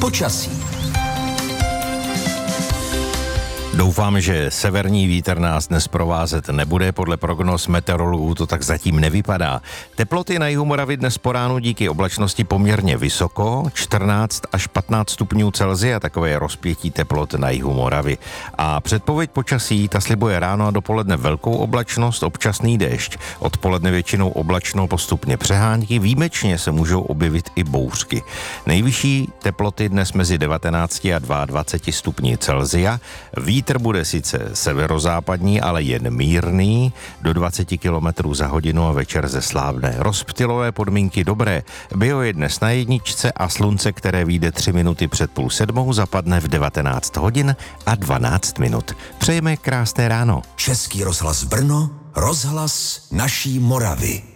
Počasí. Doufám, že severní vítr nás dnes provázet nebude, podle prognóz meteorologů to tak zatím nevypadá. Teploty na jihu Moravy dnes po ránu díky oblačnosti poměrně vysoko, 14 až 15 stupňů Celsia, takové je rozpětí teplot na jihu Moravy. A předpověď počasí, ta slibuje ráno a dopoledne velkou oblačnost, občasný déšť. Odpoledne většinou oblačno, postupně přehánky, výjimečně se můžou objevit i bouřky. Nejvyšší teploty dnes mezi 19 a 22 stupni Celsia. Vítr bude sice severozápadní, ale jen mírný, do 20 km za hodinu a večer zeslávne. Rozptylové podmínky dobré. Bio je dnes na jedničce a slunce, které vyjde 3 minuty před 6:30, zapadne v 19 hodin a 12 minut. Přejeme krásné ráno. Český rozhlas Brno, rozhlas naší Moravy.